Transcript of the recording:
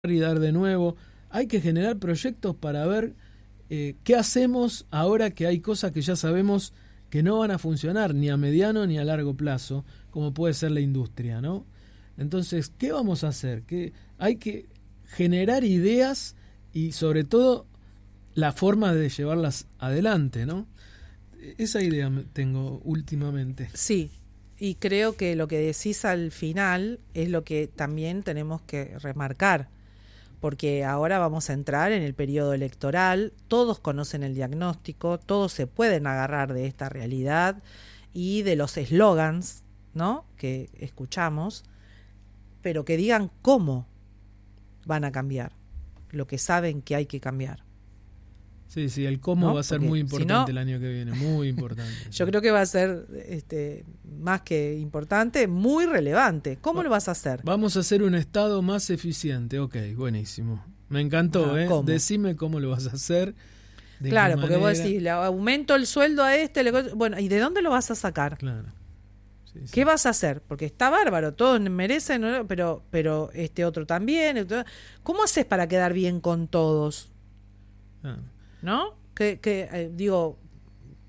y dar de nuevo. Hay que generar proyectos para ver qué hacemos ahora que hay cosas que ya sabemos que no van a funcionar ni a mediano ni a largo plazo, como puede ser la industria, ¿no? Entonces, ¿qué vamos a hacer? Hay que generar ideas y sobre todo la forma de llevarlas adelante, ¿no? Esa idea tengo últimamente. Sí, y creo que lo que decís al final es lo que también tenemos que remarcar, porque ahora vamos a entrar en el periodo electoral, todos conocen el diagnóstico, todos se pueden agarrar de esta realidad y de los eslogans, ¿no?, que escuchamos, pero que digan cómo van a cambiar lo que saben que hay que cambiar. Sí, el cómo, ¿no?, va a ser muy importante, si no, el año que viene, muy importante. Yo creo que va a ser más que importante, muy relevante. ¿Cómo lo vas a hacer? Vamos a hacer un Estado más eficiente. Ok, buenísimo. Me encantó, ¿cómo? Decime cómo lo vas a hacer. Claro, porque vos decís, le aumento el sueldo a bueno, ¿y de dónde lo vas a sacar? Claro. Sí. ¿Qué vas a hacer? Porque está bárbaro, todos merecen, pero este otro también. ¿Cómo haces para quedar bien con todos? ¿No? Digo,